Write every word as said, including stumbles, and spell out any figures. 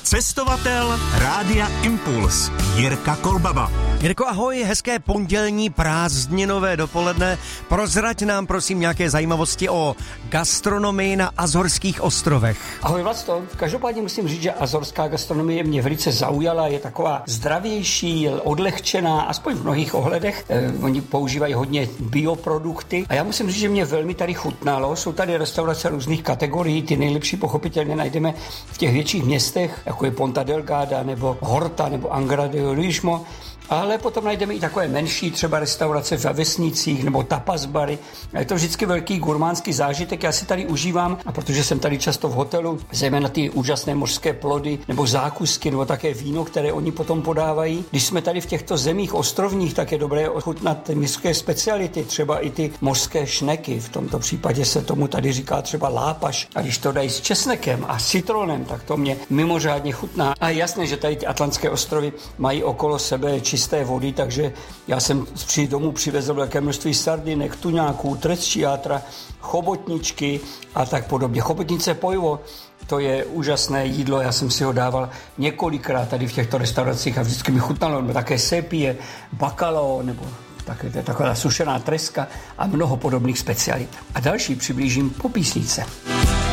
Cestovatel Rádia Impuls Jirka Kolbaba. Jirko, ahoj, hezké pondělní prázdninové dopoledne. Prozrať nám prosím nějaké zajímavosti o gastronomii na Azorských ostrovech. Ahoj Vlasto, každopádně musím říct, že azorská gastronomie mě velice zaujala, je taková zdravější, odlehčená, aspoň v mnohých ohledech. Eh, oni používají hodně bioprodukty a já musím říct, že mě velmi tady chutnalo. Jsou tady restaurace různých kategorií, ty nejlepší pochopitelně najdeme v těch větších městech, jako je Ponta Delgada nebo Horta nebo Angra de Heroismo. Ale potom najdeme i takové menší třeba restaurace v vesnicích nebo tapas bary. A je to vždycky velký gurmánský zážitek, já si tady užívám, a protože jsem tady často v hotelu, zejména ty úžasné mořské plody nebo zákusky nebo také víno, které oni potom podávají. Když jsme tady v těchto zemích ostrovních, tak je dobré ochutnat ty městské speciality, třeba i ty mořské šneky. V tomto případě se tomu tady říká třeba lápaš. A když to dají s česnekem a citronem, tak to mě mimořádně chutná. A je jasné, že tady ty Atlantské ostrovy mají okolo sebe čisté vody, takže já jsem při domů přivezl velké množství sardinek, tuňáků, trecciátra, chobotničky a tak podobně. Chobotnice pojivo, to je úžasné jídlo, já jsem si ho dával několikrát tady v těchto restauracích a vždycky mi chutnalo, nebo také sepie, bacalao, nebo také, to je taková sušená treska a mnoho podobných specialit. A další přiblížím po písnice.